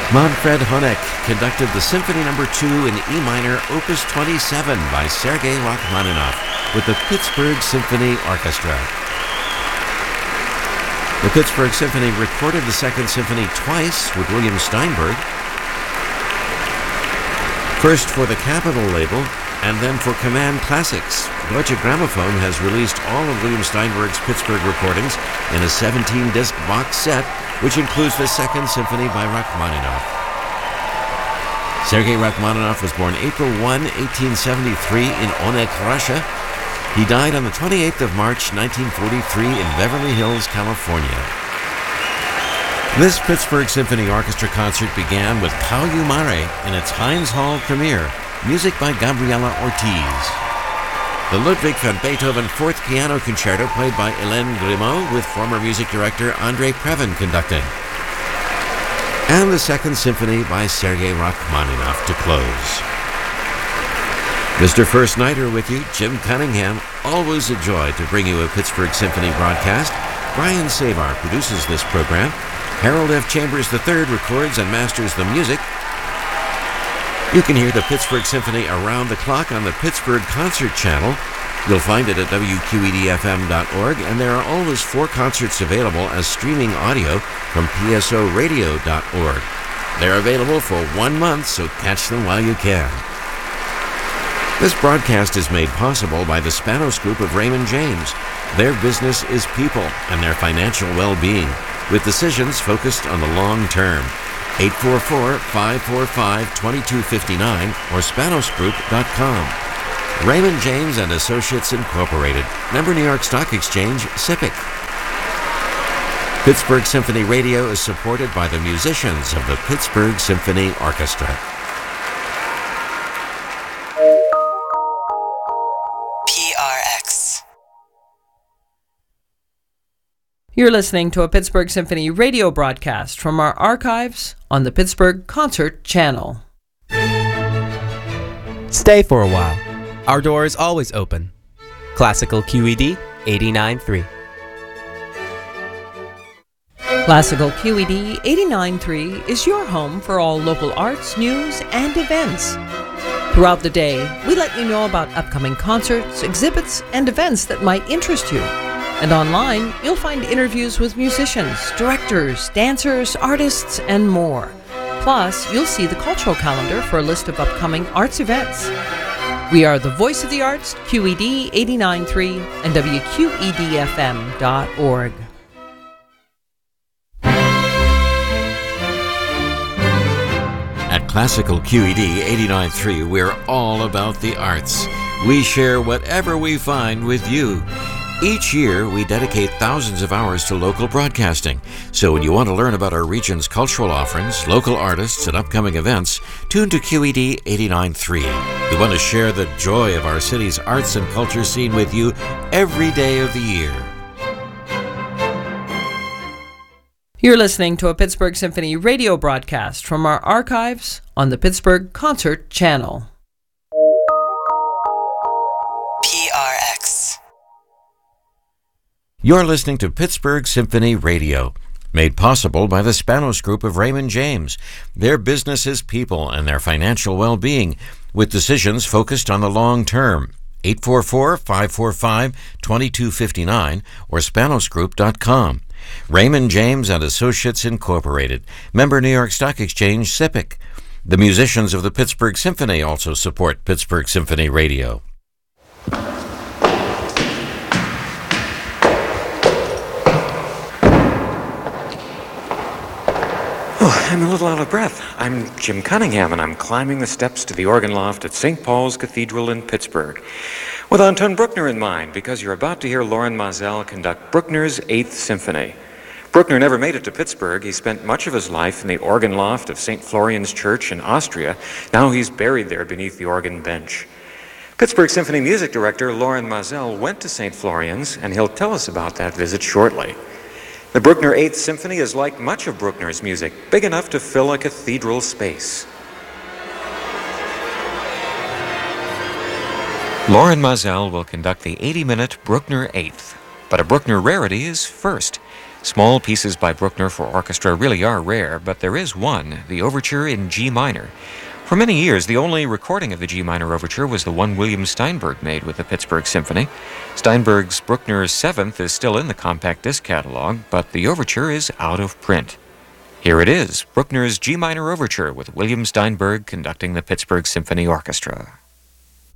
Manfred Honeck conducted the Symphony No. 2 in E minor, Opus 27 by Sergei Rachmaninoff with the Pittsburgh Symphony Orchestra. The Pittsburgh Symphony recorded the Second Symphony twice with William Steinberg, first for the Capitol label and then for Command Classics. Deutsche Grammophon has released all of William Steinberg's Pittsburgh recordings in a 17-disc box set, which includes the Second Symphony by Rachmaninoff. Sergei Rachmaninoff was born April 1, 1873 in Onek, Russia. He died on the 28th of March, 1943 in Beverly Hills, California. This Pittsburgh Symphony Orchestra concert began with Kau You Mare in its Heinz Hall premiere, music by Gabriela Ortiz. The Ludwig van Beethoven Fourth Piano Concerto played by Hélène Grimaud with former music director Andrei Previn conducting. And the Second Symphony by Sergei Rachmaninoff to close. Mr. First Nighter with you, Jim Cunningham. Always a joy to bring you a Pittsburgh Symphony broadcast. Brian Savar produces this program. Harold F. Chambers III records and masters the music. You can hear the Pittsburgh Symphony around the clock on the Pittsburgh Concert Channel. You'll find it at WQEDFM.org, and there are always 4 concerts available as streaming audio from PSORadio.org. They're available for 1 month, so catch them while you can. This broadcast is made possible by the Spanos Group of Raymond James. Their business is people and their financial well-being, with decisions focused on the long term. 844-545-2259 or SpanosGroup.com. Raymond James and Associates Incorporated. Member New York Stock Exchange, SIPC. Pittsburgh Symphony Radio is supported by the musicians of the Pittsburgh Symphony Orchestra. PRX. You're listening to a Pittsburgh Symphony radio broadcast from our archives on the Pittsburgh Concert Channel. Stay for a while. Our door is always open. Classical QED 89.3. Classical QED 89.3 is your home for all local arts, news, and events. Throughout the day, we let you know about upcoming concerts, exhibits, and events that might interest you. And online, you'll find interviews with musicians, directors, dancers, artists, and more. Plus, you'll see the cultural calendar for a list of upcoming arts events. We are the voice of the arts, QED 89.3 and WQEDFM.org. At Classical QED 89.3, we're all about the arts. We share whatever we find with you. Each year, we dedicate thousands of hours to local broadcasting. So when you want to learn about our region's cultural offerings, local artists, and upcoming events, tune to QED 89.3. We want to share the joy of our city's arts and culture scene with you every day of the year. You're listening to a Pittsburgh Symphony radio broadcast from our archives on the Pittsburgh Concert Channel. PRX. You're listening to Pittsburgh Symphony Radio, made possible by the Spanos Group of Raymond James. Their business is people and their financial well-being, with decisions focused on the long term. 844-545-2259 or SpanosGroup.com. Raymond James and Associates Incorporated. Member New York Stock Exchange, SIPC. The musicians of the Pittsburgh Symphony also support Pittsburgh Symphony Radio. Oh, I'm a little out of breath. I'm Jim Cunningham, and I'm climbing the steps to the organ loft at St. Paul's Cathedral in Pittsburgh, with Anton Bruckner in mind, because you're about to hear Loren Maazel conduct Bruckner's Eighth Symphony. Bruckner never made it to Pittsburgh. He spent much of his life in the organ loft of St. Florian's Church in Austria. Now he's buried there beneath the organ bench. Pittsburgh Symphony music director Loren Maazel went to St. Florian's, and he'll tell us about that visit shortly. The Bruckner Eighth Symphony is like much of Bruckner's music, big enough to fill a cathedral space. Loren Maazel will conduct the 80-minute Bruckner Eighth, but a Bruckner rarity is first. Small pieces by Bruckner for orchestra really are rare, but there is one, the Overture in G minor. For many years, the only recording of the G minor Overture was the one William Steinberg made with the Pittsburgh Symphony. Steinberg's Bruckner's Seventh is still in the compact disc catalog, but the Overture is out of print. Here it is, Bruckner's G minor Overture with William Steinberg conducting the Pittsburgh Symphony Orchestra.